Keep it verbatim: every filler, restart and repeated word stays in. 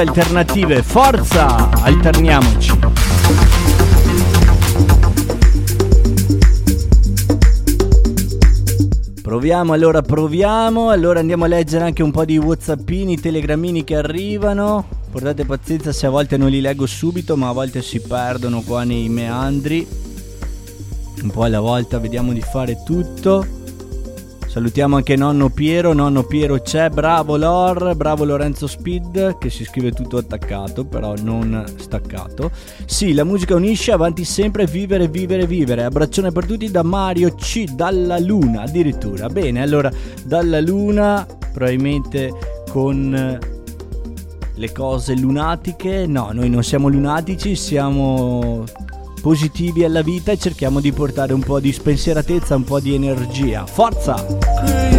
Alternative, forza, alterniamoci. Proviamo, allora proviamo, allora andiamo a leggere anche un po' di whatsappini, telegramini che arrivano. Portate pazienza se a volte non li leggo subito, ma a volte si perdono qua nei meandri. Un po' alla volta vediamo di fare tutto. Salutiamo anche nonno Piero, nonno Piero c'è, bravo Lor, bravo Lorenzo Speed, che si scrive tutto attaccato, però non staccato. Sì, la musica unisce, avanti sempre, vivere, vivere, vivere. Abbraccione per tutti da Mario C, dalla Luna addirittura. Bene, allora, dalla Luna, probabilmente con le cose lunatiche. No, noi non siamo lunatici, siamo positivi alla vita e cerchiamo di portare un po' di spensieratezza, un po' di energia. Forza!